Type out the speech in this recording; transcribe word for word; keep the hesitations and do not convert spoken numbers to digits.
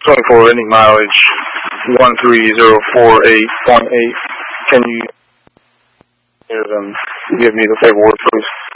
twenty-four, ending mileage one three zero four eight point eight. Can you um, give me the paperwork, please?